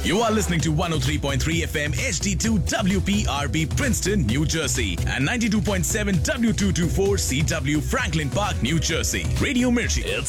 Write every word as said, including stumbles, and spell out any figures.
You are listening to one oh three point three F M H D two W P R P Princeton, New Jersey and ninety-two point seven W two twenty-four C W Franklin Park, New Jersey. Radio Mirchi.